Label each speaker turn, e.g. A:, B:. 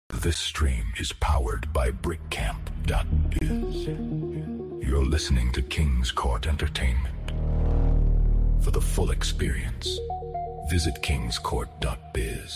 A: This stream is powered by BrickCamp.biz. You're listening to King's Court Entertainment. For the full experience, visit kingscourt.biz.